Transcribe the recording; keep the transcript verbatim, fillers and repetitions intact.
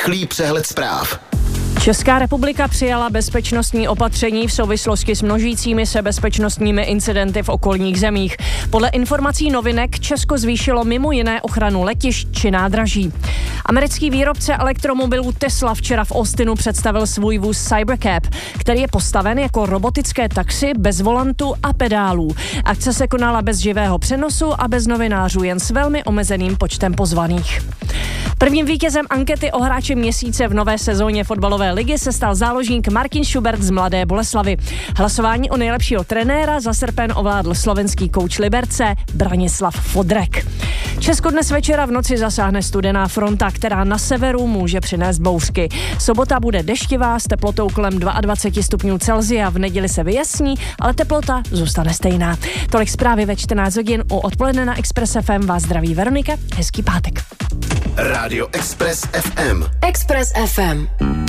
Rychlý přehled zpráv. Česká republika přijala bezpečnostní opatření v souvislosti s množícími se bezpečnostními incidenty v okolních zemích. Podle informací Novinek Česko zvýšilo mimo jiné ochranu letišť či nádraží. Americký výrobce elektromobilů Tesla včera v Austinu představil svůj vůz Cybercab, který je postaven jako robotické taxi bez volantu a pedálů. Akce se konala bez živého přenosu a bez novinářů, jen s velmi omezeným počtem pozvaných. Prvním vítězem ankety o hráče měsíce v nové sezóně fotbalové ligy se stal záložník Martin Schubert z Mladé Boleslavi. Hlasování o nejlepšího trenéra za srpen ovládl slovenský kouč Liberce Branislav Fodrek. Česko dnes večera v noci zasáhne studená fronta, která na severu může přinést bouřky. Sobota bude deštivá s teplotou kolem dvacet dva stupňů Celsia, v neděli se vyjasní, ale teplota zůstane stejná. Tolik zprávy ve čtrnáct hodin. U Odpoledne na Express F M vás zdraví Veronika. Hezký pátek. Rádio Express F M. Express F M.